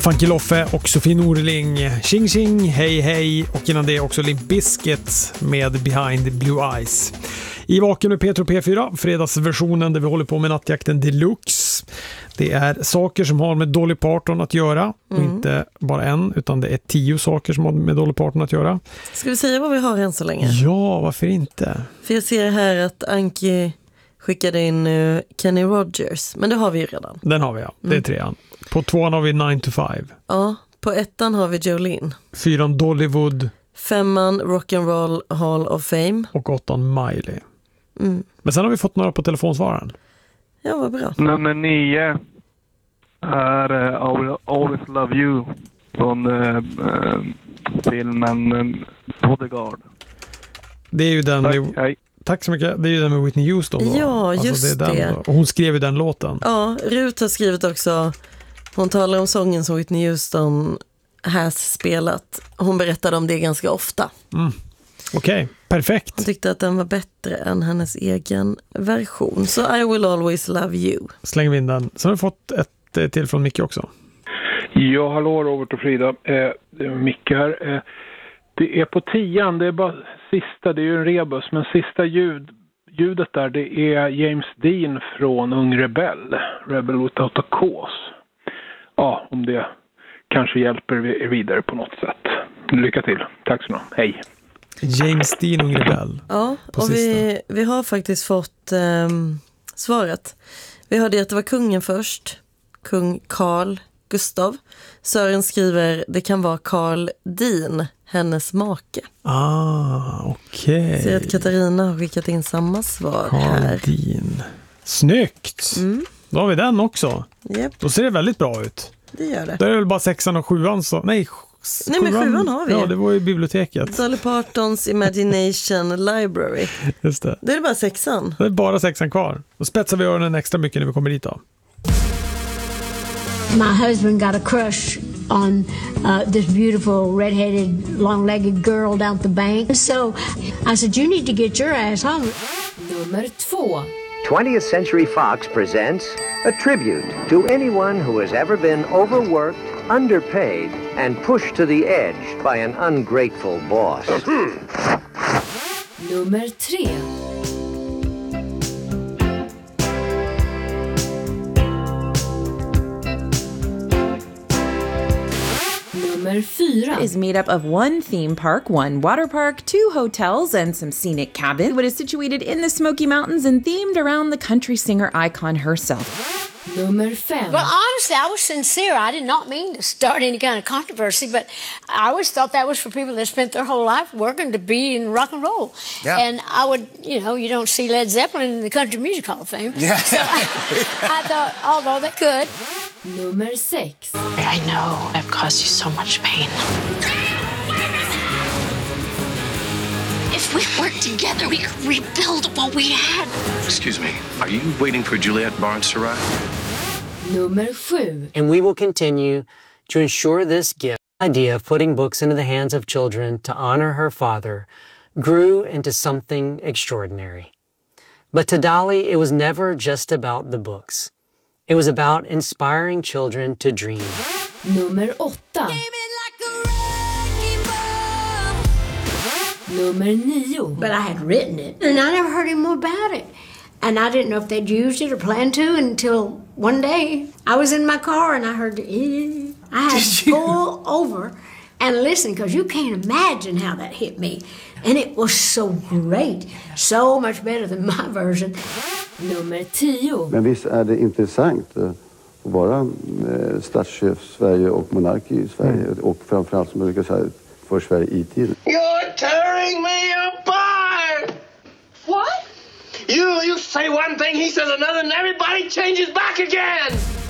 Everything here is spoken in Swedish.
Funky Loffe och Sofie Norling, Ching Ching, Hej Hej, och innan det också Limp Bizkit med Behind Blue Eyes. I Vaken med Petro P4, fredagsversionen där vi håller på med nattjakten deluxe. Det är saker som har med Dolly Parton att göra, och inte bara en, utan det är 10 saker som har med Dolly Parton att göra. Ska vi säga vad vi har än så länge? Ja, varför inte? För jag ser här att Anki skickade in Kenny Rogers, men det har vi ju redan. Den har vi, ja. Det är 3:an. På 2:an har vi 9 to 5. Ja, på 1:an har vi Jolene. 4:an Dollywood. 5:an Rock'n'Roll Hall of Fame. Och 8:an Miley. Men sen har vi fått några på telefonsvararen. Ja, vad bra. Nummer 9 är I Will Always Love You från filmen Bodyguard. Det är ju den. Hej. Tack så mycket. Det är ju den med Whitney Houston då. Ja, just det. Är den det. då. Och hon skrev ju den låten. Ja, Rut har skrivit också. Hon talar om sången som Whitney Houston har spelat. Hon berättade om det ganska ofta. Okej, perfekt. Hon tyckte att den var bättre än hennes egen version. Så I Will Always Love You. Slänger vi in den. Sen har vi fått ett till från Micke också. Ja, hallå Robert och Frida. Det är Micke här. Det är på 10:an, det är bara sista, det är ju en rebus, men sista ljudet där, det är James Dean från Ung Rebell, Rebel Without a Cause. Ja, om det kanske hjälper er vidare på något sätt. Lycka till. Tack så mycket. Hej. James Dean, Ung Rebell. Ja, och vi har faktiskt fått svaret. Vi hörde att det var kungen först. Kung Carl Gustav. Sören skriver, det kan vara Carl Dean, hennes make. Okej. Ser att Katarina har skickat in samma svar här. Carl Dean. Snyggt. Då har vi den också. Yep. Då ser det väldigt bra ut. Det gör det. Då är det väl bara 6:an och 7:an så... Nej, men 7:an har vi. Ja, det var ju biblioteket. Dolly Partons Imagination Library. Just det. Det är bara 6:an. Det är bara 6:an kvar. Då spetsar vi öronen extra mycket när vi kommer dit då. My husband got a crush on this beautiful red-headed, long-legged girl down at the bank. So I said, you need to get your ass home. Nummer 2. 20th Century Fox presents a tribute to anyone who has ever been overworked, underpaid, and pushed to the edge by an ungrateful boss. Nummer 3. Nummer 4 is made up of one theme park, one water park, 2 hotels, and some scenic cabins. It is situated in the Smoky Mountains and themed around the country singer icon herself. Nummer 5. Well, honestly, I was sincere. I did not mean to start any kind of controversy, but I always thought that was for people that spent their whole life working to be in rock and roll. Yeah. And I would, you don't see Led Zeppelin in the Country Music Hall of Fame. Yeah. So I thought, although they could. Nummer 6. I know I've caused you so much pain. If we worked together, we could rebuild what we had. Excuse me, are you waiting for Juliette Barnes to arrive? Nummer 7. And we will continue to ensure this gift idea of putting books into the hands of children to honor her father grew into something extraordinary. But to Dolly, it was never just about the books. It was about inspiring children to dream. Nummer 8. Nummer 9. But I had written it, and I never heard any more about it. And I didn't know if they'd used it or planned to until one day I was in my car and I heard the I had to pull over and listen, because you can't imagine how that hit me. And it was so great. So much better than my version. Nummer 10. Men visst är det intressant att vara statschef i Sverige och monark i Sverige. Och framförallt, som jag brukar säga, för Sverige i tiden. You're tearing me apart! What? You say one thing, he says another, and everybody changes back again!